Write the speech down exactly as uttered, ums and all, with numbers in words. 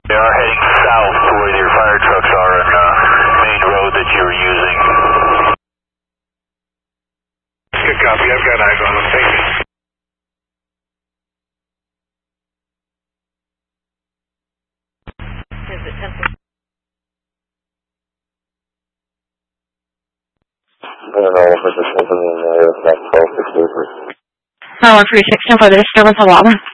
They are heading south to where your fire trucks are on the main road that you were using. Good copy. I've got eyes on them. Thank you. Is it something? I don't know if it's something in there. It's not twelve six. Oh, one three six, ten for the disturbance of Auburn.